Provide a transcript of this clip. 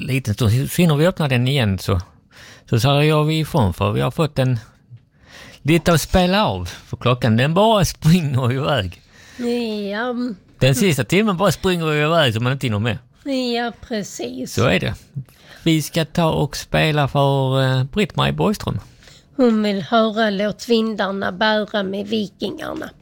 liten stund. Så innan vi öppnar den igen så säger vi ifrån, för vi har fått en lite att spela av. För klockan den bara springer iväg. Ja. Den sista timmen bara springer iväg så man inte hinner med. Ja, precis. Så är det. Vi ska ta och spela för Britt-Marie Borgström. Hon vill höra Låt vindarna bära med vikingarna.